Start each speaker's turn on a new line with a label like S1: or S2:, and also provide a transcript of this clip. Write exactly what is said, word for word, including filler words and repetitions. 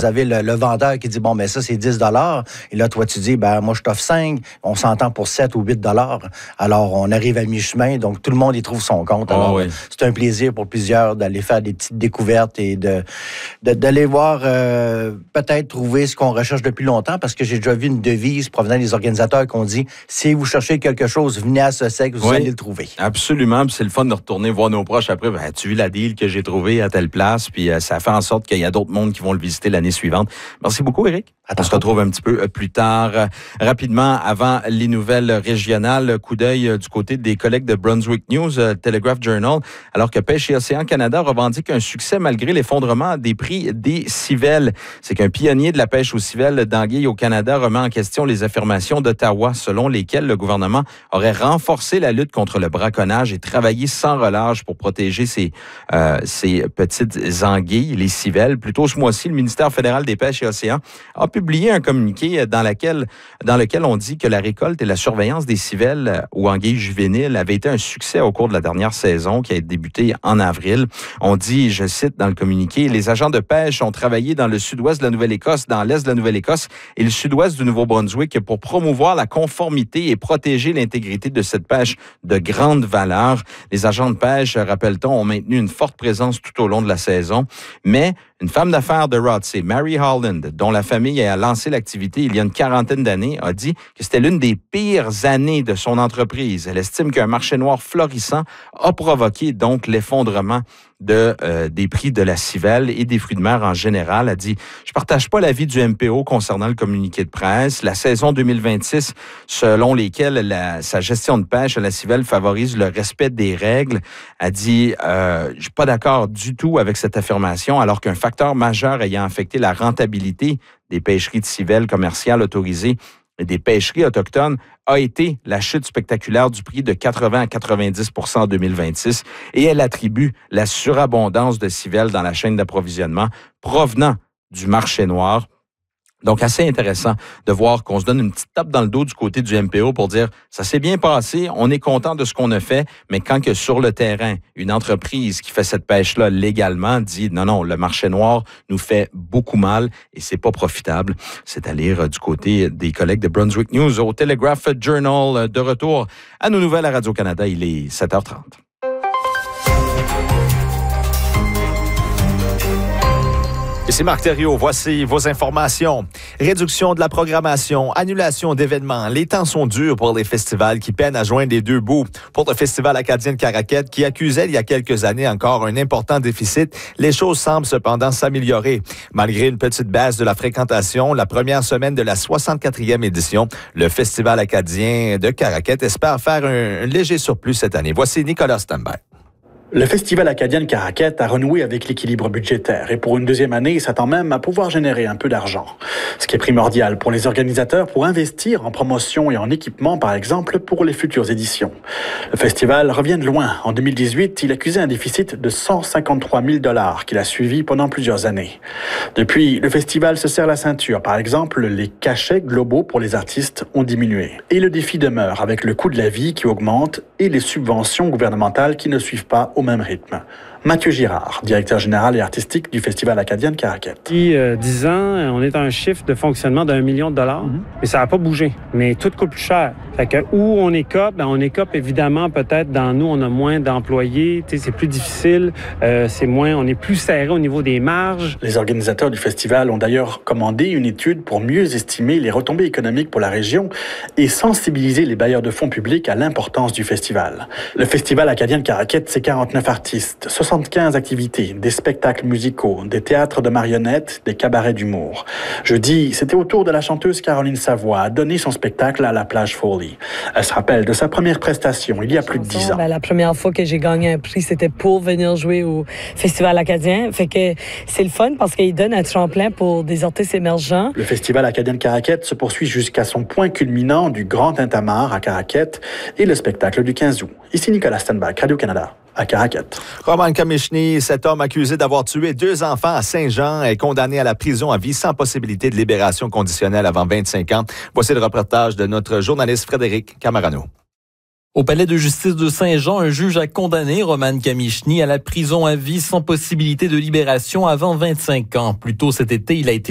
S1: vous avez le, le vendeur qui dit, bon, ben ça, c'est dix dollars. Et là, toi, tu dis, ben moi, je t'offre cinq. On s'entend pour sept ou huit dollars. Alors, on arrive à mi-chemin. Donc, tout le monde y trouve son compte. Alors, oh, oui. c'est un plaisir pour plusieurs d'aller faire des petites découvertes et de, de d'aller voir, euh, peut-être trouver ce qu'on recherche depuis longtemps, parce que j'ai déjà vu une devise provenant des organisateurs qui ont dit, si vous cherchez quelque chose, venez à ce sec, vous oui. allez le trouver.
S2: Absolument. Puis c'est le fun de retourner voir nos proches après. Ben, as-tu vu la deal que j'ai trouvée à telle place? Puis euh, ça fait en sorte qu'il y a d'autres mondes qui vont le visiter l'année suivante. Merci beaucoup, Éric. On se retrouve un petit peu plus tard. Euh, rapidement, avant les nouvelles régionales, coup d'œil du côté des collègues de Brunswick News, euh, Telegraph Journal, alors que Pêche et Océan Canada revendique un succès malgré l'effondrement des prix des civelles. C'est qu'un pionnier de la pêche aux civelles d'anguilles au Canada remet en question les affirmations d'Ottawa, selon lesquelles le gouvernement aurait renforcé la lutte contre le braconnage et travaillé sans relâche pour protéger ces, euh, ces petites anguilles, les civelles. Plus tôt ce mois-ci, le ministère fédéral des Pêches et Océans a publié un communiqué dans, laquelle, dans lequel on dit que la récolte et la surveillance des civelles ou anguilles juvéniles avait été un succès au cours de la dernière saison qui a débuté en avril. On dit, je cite dans le communiqué, les agents de pêche ont travaillé dans le sud-ouest de la Nouvelle-Écosse, dans l'est de la Nouvelle-Écosse et le sud-ouest du Nouveau-Brunswick pour promouvoir la conformité et protéger l'intégrité de cette pêche de grande valeur. Les agents de pêche, rappelle-t-on, ont maintenu une forte présence tout au long de la saison, mais une femme d'affaires de Rothsay, Mary Holland, dont la famille a lancé l'activité il y a une quarantaine d'années, a dit que c'était l'une des pires années de son entreprise. Elle estime qu'un marché noir florissant a provoqué donc l'effondrement de, euh, des prix de la civelle et des fruits de mer en général. Elle a dit, je partage pas l'avis du M P O concernant le communiqué de presse. La saison deux mille vingt-six, selon lesquelles la, sa gestion de pêche à la civelle favorise le respect des règles, a dit, euh, je suis pas d'accord du tout avec cette affirmation, alors qu'un facteur majeur ayant affecté la rentabilité des pêcheries de civelle commerciales autorisées et des pêcheries autochtones a été la chute spectaculaire du prix de quatre-vingts à quatre-vingt-dix pour cent en deux mille vingt-six et elle attribue la surabondance de civelles dans la chaîne d'approvisionnement provenant du marché noir. Donc, assez intéressant de voir qu'on se donne une petite tape dans le dos du côté du M P O pour dire ça s'est bien passé, on est content de ce qu'on a fait, mais quand que sur le terrain, une entreprise qui fait cette pêche-là légalement dit non, non, le marché noir nous fait beaucoup mal et c'est pas profitable. C'est à lire du côté des collègues de Brunswick News au Telegraph Journal. De retour à nos nouvelles à Radio-Canada, il est sept heures trente.
S3: Ici Marc Thériault, voici vos informations. Réduction de la programmation, annulation d'événements. Les temps sont durs pour les festivals qui peinent à joindre les deux bouts. Pour le Festival acadien de Caraquette, qui accusait il y a quelques années encore un important déficit, les choses semblent cependant s'améliorer. Malgré une petite baisse de la fréquentation, la première semaine de la soixante-quatrième édition, le Festival acadien de Caraquette espère faire un, un léger surplus cette année. Voici Nicolas Stenberg.
S4: Le Festival acadien de Caraquette a renoué avec l'équilibre budgétaire et pour une deuxième année, il s'attend même à pouvoir générer un peu d'argent. Ce qui est primordial pour les organisateurs pour investir en promotion et en équipement, par exemple, pour les futures éditions. Le festival revient de loin. En deux mille dix-huit, il accusait un déficit de cent cinquante-trois mille dollars qu'il a suivi pendant plusieurs années. Depuis, le festival se serre la ceinture. Par exemple, les cachets globaux pour les artistes ont diminué. Et le défi demeure avec le coût de la vie qui augmente et les subventions gouvernementales qui ne suivent pas au même rythme. Mathieu Girard, directeur général et artistique du Festival acadien de Caraquette.
S5: Depuis euh, dix ans, on est à un chiffre de fonctionnement d'un million de dollars, mm-hmm. mais ça n'a pas bougé. Mais tout coûte plus cher. Fait que où on écope, ben on écope évidemment peut-être dans nous, on a moins d'employés, c'est plus difficile, euh, c'est moins, on est plus serré au niveau des marges.
S4: Les organisateurs du festival ont d'ailleurs commandé une étude pour mieux estimer les retombées économiques pour la région et sensibiliser les bailleurs de fonds publics à l'importance du festival. Le Festival acadien de Caraquette, c'est quarante-neuf artistes, soixante-quinze activités, des spectacles musicaux, des théâtres de marionnettes, des cabarets d'humour. Jeudi, c'était au tour de la chanteuse Caroline Savoie à donner son spectacle à la Plage Foley. Elle se rappelle de sa première prestation il y a plus de dix ans.
S6: Ben, la première fois que j'ai gagné un prix, c'était pour venir jouer au Festival acadien. Fait que c'est le fun parce qu'il donne un tremplin pour des artistes émergents.
S4: Le Festival acadien de Caraquette se poursuit jusqu'à son point culminant du Grand Tintamarre à Caraquette et le spectacle du quinze août. Ici Nicolas Stenberg, Radio-Canada. À Caraquette.
S3: Roman Kamichny, cet homme accusé d'avoir tué deux enfants à Saint-Jean, est condamné à la prison à vie sans possibilité de libération conditionnelle avant vingt-cinq ans. Voici le reportage de notre journaliste Frédéric Camarano.
S7: Au palais de justice de Saint-Jean, un juge a condamné Roman Kamichny à la prison à vie sans possibilité de libération avant vingt-cinq ans. Plus tôt cet été, il a été